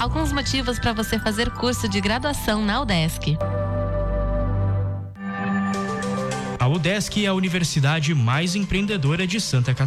Alguns motivos para você fazer curso de graduação na UDESC. A UDESC é a universidade mais empreendedora de Santa Catarina.